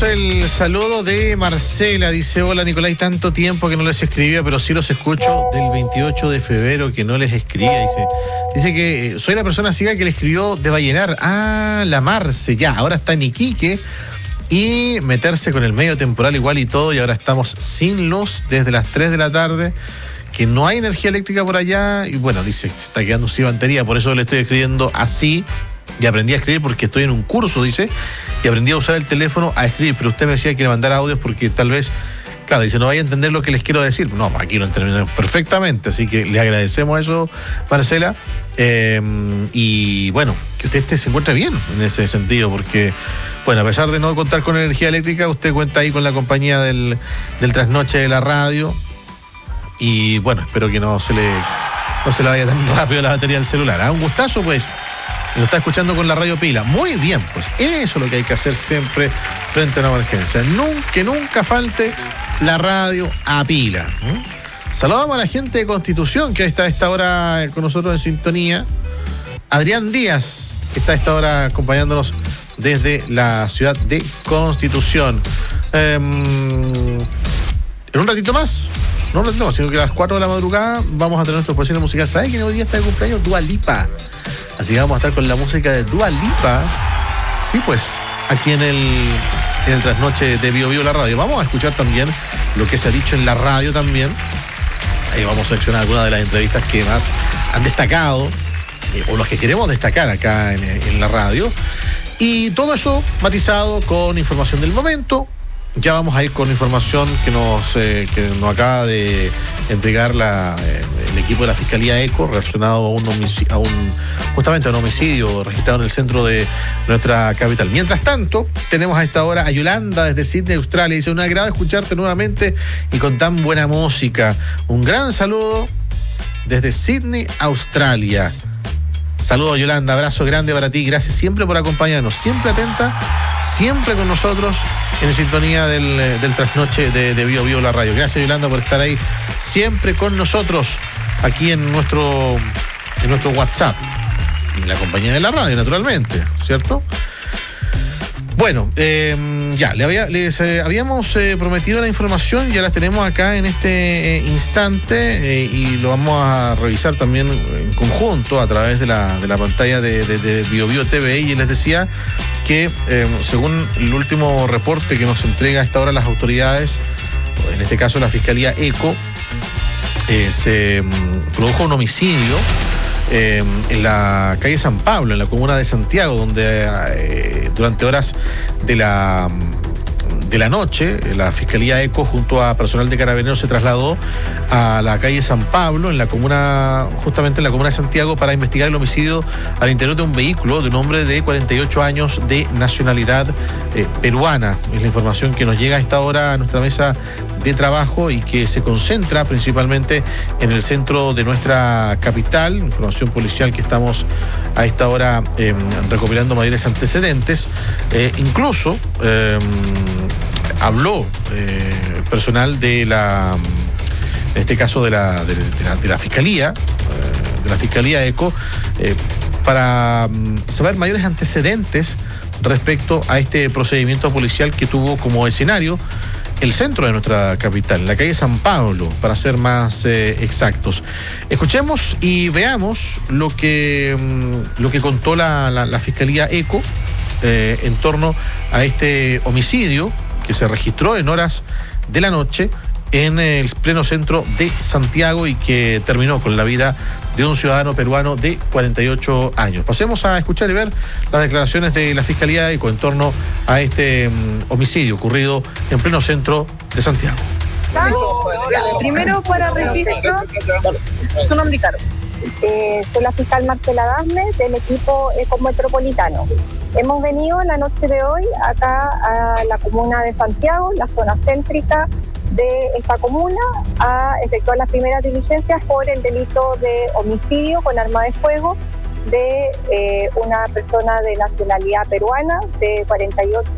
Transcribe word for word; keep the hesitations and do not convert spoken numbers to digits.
el saludo de Marcela. Dice: hola Nicolás, tanto tiempo que no les escribía, pero sí los escucho del veintiocho de febrero que no les escribía. Dice, dice que soy la persona ciega que le escribió de Vallenar. Ah, la Marce, ya, ahora está en Iquique. Y meterse con el medio temporal igual y todo, y ahora estamos sin luz desde las tres de la tarde, que no hay energía eléctrica por allá, y bueno, dice, se está quedando sin batería, por eso le estoy escribiendo así, y aprendí a escribir porque estoy en un curso, dice, y aprendí a usar el teléfono a escribir, pero usted me decía que le mandara audios porque tal vez, claro, dice, no vaya a entender lo que les quiero decir. No, aquí lo entendemos perfectamente, así que le agradecemos eso, Marcela, eh, y bueno, que usted esté, se encuentre bien en ese sentido, porque, bueno, a pesar de no contar con energía eléctrica, usted cuenta ahí con la compañía del, del trasnoche de la radio, y bueno, espero que no se le, no se le vaya tan rápido la batería del celular. ¿Ah? Un gustazo, pues. Lo está escuchando con la radio pila. Muy bien, pues eso es lo que hay que hacer siempre frente a una emergencia. Nunca, que nunca falte la radio a pila. ¿Mm? Saludamos a la gente de Constitución que está a esta hora con nosotros en sintonía. Adrián Díaz, que está a esta hora acompañándonos desde la ciudad de Constitución. Eh, en un ratito más, no un ratito más, sino que a las cuatro de la madrugada vamos a tener nuestra posición musical. ¿Sabes quién hoy día está de cumpleaños? Dua Lipa. Así que vamos a estar con la música de Dua Lipa. Sí, pues, aquí en el, en el trasnoche de Bio Bio la radio. Vamos a escuchar también lo que se ha dicho en la radio también. Ahí vamos a seleccionar algunas de las entrevistas que más han destacado, eh, o las que queremos destacar acá en, en la radio. Y todo eso matizado con información del momento. Ya vamos a ir con información que nos, eh, que nos acaba de entregar la, eh, el equipo de la Fiscalía ECO relacionado a un, homicidio, a un justamente a un homicidio registrado en el centro de nuestra capital. Mientras tanto, tenemos a esta hora a Yolanda desde Sydney, Australia. Dice: un agrado escucharte nuevamente y con tan buena música. Un gran saludo desde Sydney, Australia. Saludos, Yolanda, abrazo grande para ti, gracias siempre por acompañarnos, siempre atenta, siempre con nosotros en sintonía del, del trasnoche de, de Bio Bio la radio. Gracias, Yolanda, por estar ahí siempre con nosotros aquí en nuestro, en nuestro WhatsApp, en la compañía de la radio, naturalmente, ¿cierto? Bueno, eh, ya, le había, les eh, habíamos eh, prometido la información, ya la tenemos acá en este eh, instante, eh, y lo vamos a revisar también en conjunto a través de la, de la pantalla de, de, de Bio Bio T V. Y les decía que eh, según el último reporte que nos entrega a esta hora las autoridades, en este caso la Fiscalía ECO, eh, se mm, produjo un homicidio Eh, en la calle San Pablo, en la comuna de Santiago, donde eh, durante horas de la, de la noche la Fiscalía ECO junto a personal de Carabineros se trasladó a la calle San Pablo, en la comuna, justamente en la comuna de Santiago, para investigar el homicidio al interior de un vehículo de un hombre de cuarenta y ocho años de nacionalidad eh, peruana. Es la información que nos llega a esta hora a nuestra mesa de trabajo y que se concentra principalmente en el centro de nuestra capital. Información policial que estamos a esta hora eh, recopilando mayores antecedentes. Eh, incluso eh, habló eh, personal de la, en este caso de la, de, de la, de la Fiscalía, eh, de la Fiscalía ECO, eh, para um, saber mayores antecedentes respecto a este procedimiento policial que tuvo como escenario el centro de nuestra capital, la calle San Pablo, para ser más eh, exactos. Escuchemos y veamos lo que, mm, lo que contó la, la, la Fiscalía ECO eh, en torno a este homicidio que se registró en horas de la noche en el pleno centro de Santiago y que terminó con la vida de un ciudadano peruano de cuarenta y ocho años. Pasemos a escuchar y ver las declaraciones de la Fiscalía ECO en torno a este um, homicidio ocurrido en pleno centro de Santiago. Primero, para registro, su nombre y cargo. Eh, soy la fiscal Marcela Dasme del equipo ECO Metropolitano. Hemos venido la noche de hoy acá a la comuna de Santiago, la zona céntrica de esta comuna, a efectuar las primeras diligencias por el delito de homicidio con arma de fuego de eh, una persona de nacionalidad peruana de cuarenta y ocho